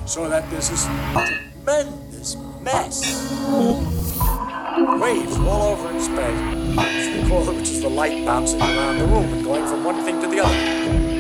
so that there's this tremendous mess. Waves all over in space, which we call it, which is the light bouncing around the room and going from one thing to the other.